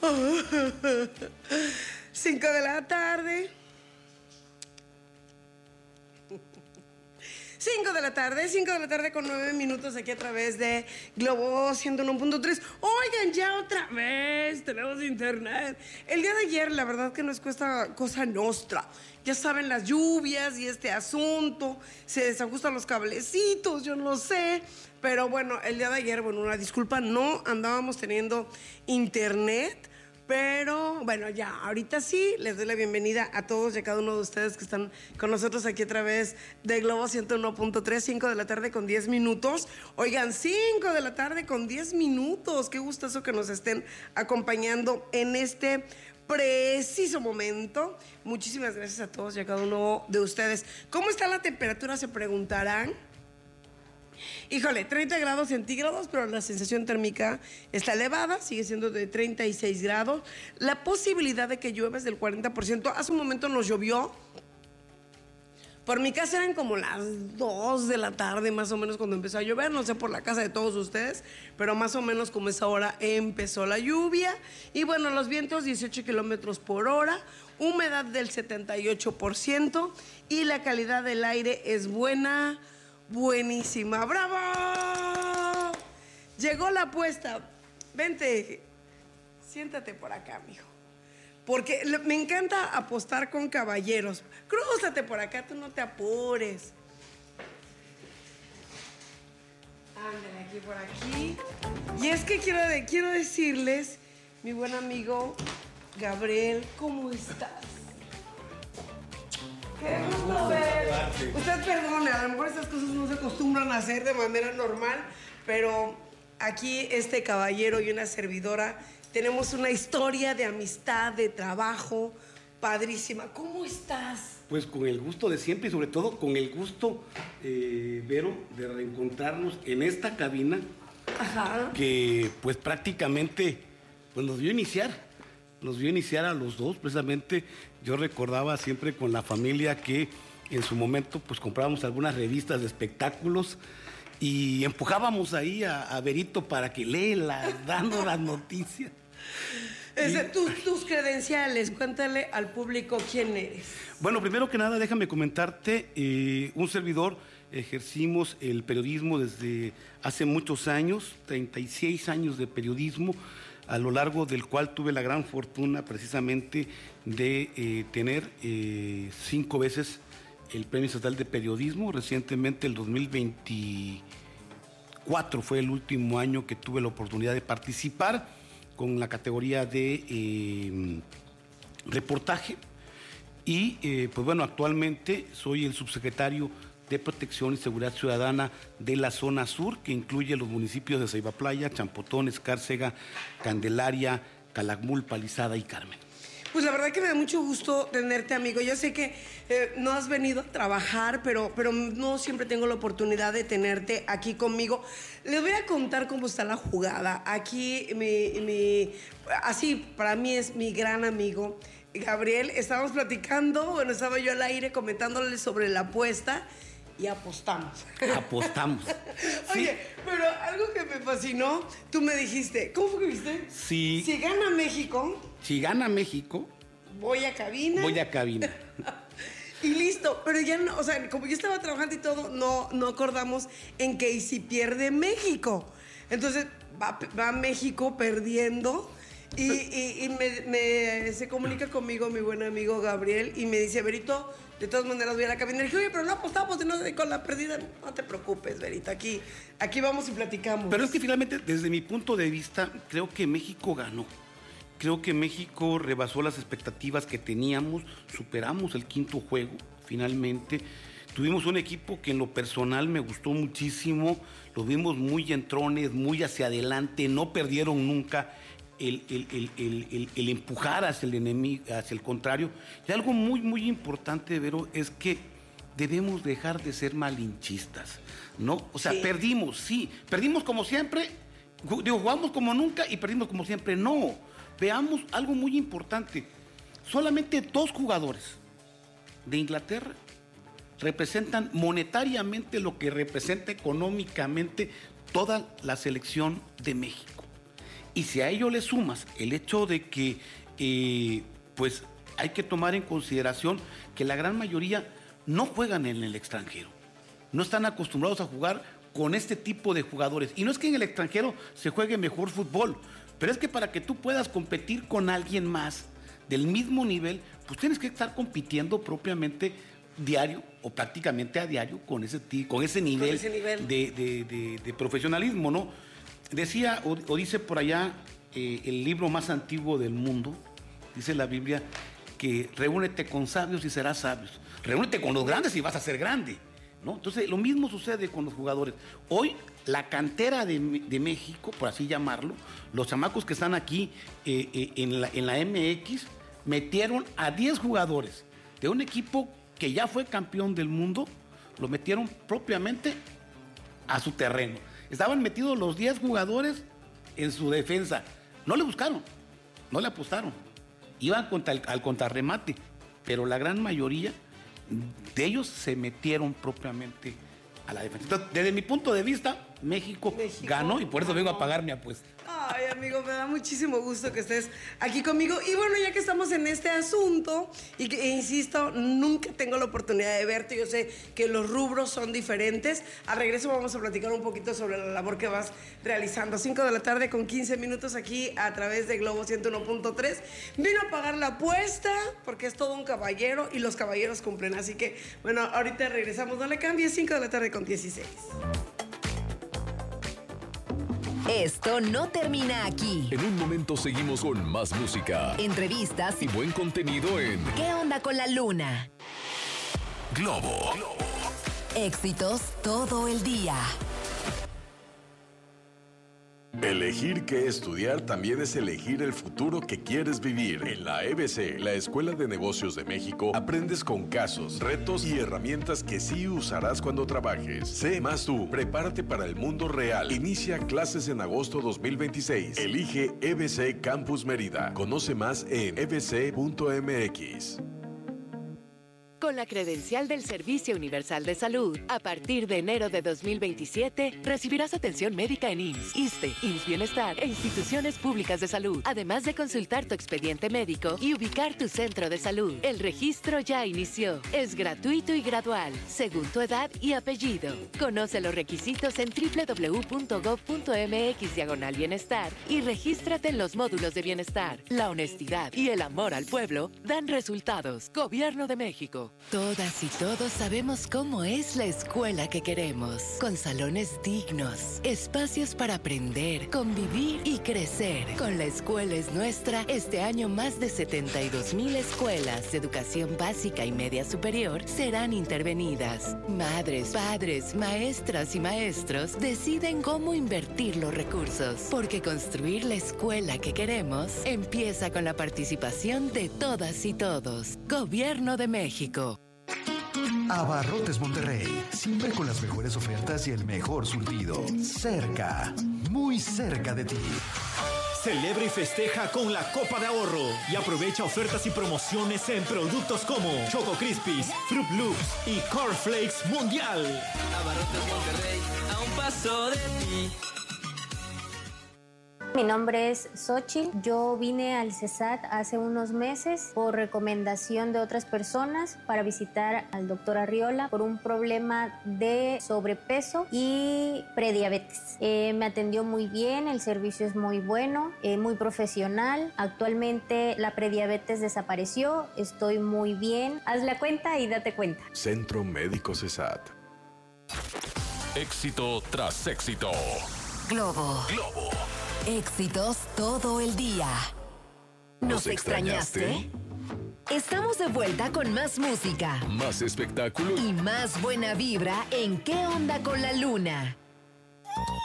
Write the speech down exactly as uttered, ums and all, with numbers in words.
Cinco de la tarde. Cinco de la tarde, cinco de la tarde con nueve minutos aquí a través de Globo ciento uno punto tres. Oigan, ya otra vez tenemos internet. El día de ayer, la verdad que nos cuesta cosa nostra. Ya saben, las lluvias y este asunto, se desajustan los cablecitos, yo no sé. Pero bueno, el día de ayer, bueno, una disculpa, no andábamos teniendo internet. Pero bueno, ya, ahorita sí, les doy la bienvenida a todos y a cada uno de ustedes que están con nosotros aquí a través de Globo ciento uno punto tres, cinco de la tarde con diez minutos. Oigan, cinco de la tarde con diez minutos. Qué gustazo que nos estén acompañando en este preciso momento. Muchísimas gracias a todos y a cada uno de ustedes. ¿Cómo está la temperatura? Se preguntarán. Híjole, treinta grados centígrados, pero la sensación térmica está elevada, sigue siendo de treinta y seis grados. La posibilidad de que llueva es del cuarenta por ciento. Hace un momento nos llovió. Por mi casa eran como las dos de la tarde, más o menos, cuando empezó a llover. No sé por la casa de todos ustedes, pero más o menos como esa hora empezó la lluvia. Y bueno, los vientos dieciocho kilómetros por hora, humedad del setenta y ocho por ciento y la calidad del aire es buena. Buenísima, ¡bravo! Llegó la apuesta. Vente, siéntate por acá, mijo. Porque me encanta apostar con caballeros. Crúzate por acá, tú no te apures. Ándale, aquí por aquí. Y es que quiero, de, quiero decirles, mi buen amigo Gabriel, ¿cómo estás? Qué gusto ver. Usted perdone, a lo mejor estas cosas no se acostumbran a hacer de manera normal, pero aquí este caballero y una servidora tenemos una historia de amistad, de trabajo, padrísima. ¿Cómo estás? Pues con el gusto de siempre y sobre todo con el gusto, eh, Vero, de reencontrarnos en esta cabina. Ajá. Que pues prácticamente pues, nos vio iniciar. Nos vio iniciar a los dos, precisamente. Yo recordaba siempre con la familia que en su momento pues comprábamos algunas revistas de espectáculos y empujábamos ahí a, a Verito para que lea dando las noticias. Ese, tus, tus credenciales, cuéntale al público quién eres. Bueno, primero que nada, déjame comentarte, eh, un servidor, ejercimos el periodismo desde hace muchos años, treinta y seis años de periodismo, a lo largo del cual tuve la gran fortuna precisamente de eh, tener eh, cinco veces el Premio Estatal de Periodismo. Recientemente, el dos mil veinticuatro fue el último año que tuve la oportunidad de participar con la categoría de eh, reportaje. Y eh, pues bueno, actualmente soy el subsecretario de Protección y Seguridad Ciudadana de la zona sur, que incluye los municipios de Ceiba Playa, Champotón, Escárcega, Candelaria, Calakmul, Palizada y Carmen. Pues la verdad que me da mucho gusto tenerte, amigo. Yo sé que eh, no has venido a trabajar, pero, pero no siempre tengo la oportunidad de tenerte aquí conmigo. Les voy a contar cómo está la jugada. Aquí, mi, mi, así, para mí es mi gran amigo Gabriel. Estábamos platicando, bueno, estaba yo al aire comentándole sobre la apuesta. Y apostamos. Apostamos. Oye, sí. Pero algo que me fascinó, tú me dijiste, ¿cómo fue que dijiste? Sí. Si gana México. Si gana México. Voy a cabina. Voy a cabina. Y listo, pero ya no, o sea, como yo estaba trabajando y todo, no, no acordamos en que y si pierde México. Entonces va, va México perdiendo. Y, y, y me, me, se comunica conmigo mi buen amigo Gabriel y me dice, Verito, de todas maneras voy a la cabina. Y le dije, oye, pero no apostamos y no, con la perdida. No te preocupes, Verito, aquí, aquí vamos y platicamos. Pero es que finalmente, desde mi punto de vista, creo que México ganó. Creo que México rebasó las expectativas que teníamos, superamos el quinto juego, finalmente. Tuvimos un equipo que en lo personal me gustó muchísimo, lo vimos muy entrones, muy hacia adelante, no perdieron nunca el, el, el, el, el, el empujar hacia el enemigo, hacia el contrario. Y algo muy, muy importante, Vero, es que debemos dejar de ser malinchistas, ¿no? O sea, sí. perdimos, sí, perdimos como siempre, digo, jugamos como nunca y perdimos como siempre, no. Veamos algo muy importante, solamente dos jugadores de Inglaterra representan monetariamente lo que representa económicamente toda la selección de México. Y si a ello le sumas el hecho de que, eh, pues, hay que tomar en consideración que la gran mayoría no juegan en el extranjero, no están acostumbrados a jugar con este tipo de jugadores. Y no es que en el extranjero se juegue mejor fútbol, pero es que para que tú puedas competir con alguien más del mismo nivel, pues tienes que estar compitiendo propiamente diario o prácticamente a diario con ese, con ese nivel, con ese nivel. De, de, de, de profesionalismo, ¿no? Decía o, o dice por allá eh, el libro más antiguo del mundo, dice la Biblia, que reúnete con sabios y serás sabios. Reúnete con los grandes y vas a ser grande, ¿no? Entonces, lo mismo sucede con los jugadores. Hoy, la cantera de, de México, por así llamarlo, los chamacos que están aquí eh, eh, en, la, en la M X, metieron a diez jugadores de un equipo que ya fue campeón del mundo, lo metieron propiamente a su terreno. Estaban metidos los diez jugadores en su defensa. No le buscaron, no le apostaron. Iban contra el, al contrarremate, pero la gran mayoría de ellos se metieron propiamente a la defensa. Entonces, desde mi punto de vista, México, México ganó y por eso ganó. Vengo a pagar mi apuesta. Ay, amigo, me da muchísimo gusto que estés aquí conmigo. Y bueno, ya que estamos en este asunto, y que, e insisto, nunca tengo la oportunidad de verte, yo sé que los rubros son diferentes. Al regreso vamos a platicar un poquito sobre la labor que vas realizando. cinco de la tarde con quince minutos aquí a través de Globo ciento uno punto tres. Vino a pagar la apuesta porque es todo un caballero y los caballeros cumplen. Así que, bueno, ahorita regresamos. No le cambies, cinco de la tarde con dieciséis. Esto no termina aquí. En un momento seguimos con más música, entrevistas y buen contenido en ¿Qué onda con la luna? Globo. Éxitos todo el día. Elegir qué estudiar también es elegir el futuro que quieres vivir. En la E B C, la Escuela de Negocios de México, aprendes con casos, retos y herramientas que sí usarás cuando trabajes. Sé más tú. Prepárate para el mundo real. Inicia clases en agosto dos mil veintiséis. Elige E B C Campus Mérida. Conoce más en e b c punto m x. Con la credencial del Servicio Universal de Salud, a partir de enero de dos mil veintisiete, recibirás atención médica en I M S S, ISSSTE, I M S S Bienestar e instituciones públicas de salud, además de consultar tu expediente médico y ubicar tu centro de salud. El registro ya inició. Es gratuito y gradual, según tu edad y apellido. Conoce los requisitos en doble u doble u doble u punto gob punto m x diagonal bienestar y regístrate en los módulos de bienestar. La honestidad y el amor al pueblo dan resultados. Gobierno de México. Todas y todos sabemos cómo es la escuela que queremos, con salones dignos, espacios para aprender, convivir y crecer. Con La Escuela es Nuestra, este año más de setenta y dos mil escuelas de educación básica y media superior serán intervenidas. Madres, padres, maestras y maestros deciden cómo invertir los recursos, porque construir la escuela que queremos empieza con la participación de todas y todos. Gobierno de México. Abarrotes Monterrey, siempre con las mejores ofertas y el mejor surtido. Cerca, muy cerca de ti. Celebra y festeja con la Copa de Ahorro y aprovecha ofertas y promociones en productos como Choco Crispies, Fruit Loops y Corn Flakes Mundial. Abarrotes Monterrey, a un paso de ti. Mi nombre es Xochitl. Yo vine al CESAT hace unos meses por recomendación de otras personas para visitar al doctor Arriola por un problema de sobrepeso y prediabetes. Eh, me atendió muy bien, el servicio es muy bueno, eh, muy profesional. Actualmente la prediabetes desapareció, estoy muy bien. Haz la cuenta y date cuenta. Centro Médico CESAT. Éxito tras éxito. Globo. Globo. Éxitos todo el día. ¿Nos extrañaste? Estamos de vuelta con más música, más espectáculo y más buena vibra en ¿Qué onda con la luna?